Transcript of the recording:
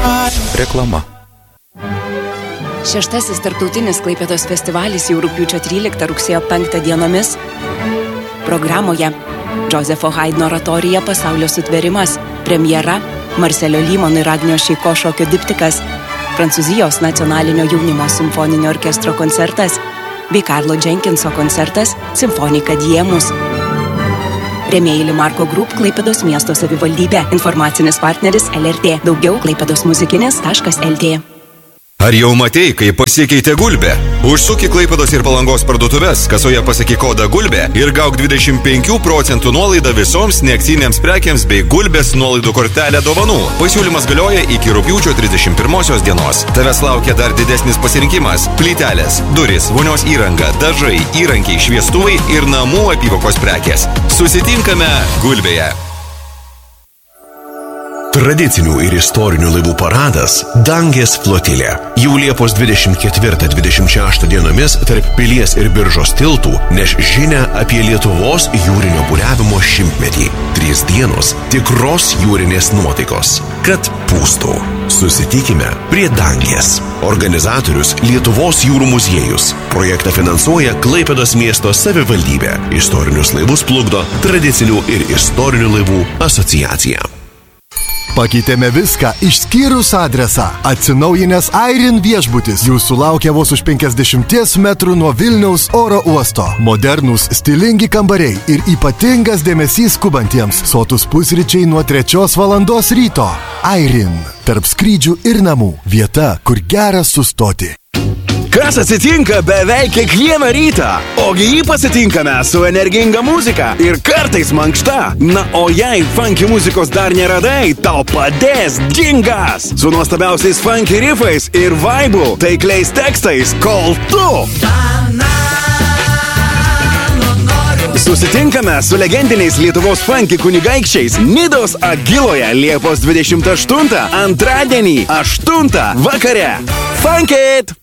Reklama. Šeštasis tarptautinis Klaipėdos festivalis jau rugpjūčio 13 rugsėjo 5 dienomis. Programoje Džozefo Haidno oratorija Pasaulio sutvėrimas, premjera Marcelio Lymon ir Agnio Šeiko šokio diptikas, Prancūzijos nacionalinio jaunimo simfoninio orkestro koncertas bei Karlo Jenkinso koncertas Simfonika Diemus. Rėmėjai Limarko Group, Klaipėdos miesto savivaldybė. Informacinis partneris LRT. Daugiau klaipėdosmuzikinis.lt. Ar jau matei, kaip pasikeitė Gulbė? Užsuk į Klaipėdos ir Palangos parduotuves, kasoje pasakyk kodą Gulbė ir gauk 25% nuolaidą visoms neakcinėms prekiams bei Gulbės nuolaidų kortelę dovanų. Pasiūlymas galioja iki rugpjūčio 31 dienos. Tavęs laukia dar didesnis pasirinkimas. Plytelės, durys, vonios įranga, dažai, įrankiai, šviestuvai ir namų apyvokos prekės. Susitinkame Gulbėje. Tradicinių ir istorinių laivų paradas Dangės flotilė. Jau Liepos 24-26 dienomis tarp Pilies ir Biržos tiltų neš žinią apie Lietuvos jūrinio buriavimo 100-metį. 3 dienos tikros jūrinės nuotaikos. Kad pūstų. Susitikime prie Dangės. Organizatorius Lietuvos jūrų muziejus. Projektą finansuoja Klaipėdos miesto savivaldybė. Istorinius laivus plukdo Tradicinių ir istorinių laivų asociacija. Pakeitėme viską išskyrus adresą. Atsinaujinęs Airin viešbutis jūsų laukia vos už 50 metrų nuo Vilniaus oro uosto. Modernūs, stilingi kambariai ir ypatingas dėmesys skubantiems. Sotus pusryčiai nuo 3 valandos ryto. Airin. Tarp skrydžių ir namų. Vieta, kur gera sustoti. Kas atsitinka beveik kiekvieną rytą? Ogi jį pasitinkame su energinga muzika ir kartais mankšta. Na, o jei funky muzikos dar neradai, tau padės Džingas. Su nuostabiausiais funky riffais ir vaibu, taikliais tekstais, kol tu. Susitinkame su legendiniais Lietuvos funky kunigaikščiais Nidos Agiloje Liepos 28 antradienį 8 vakare. Funkit!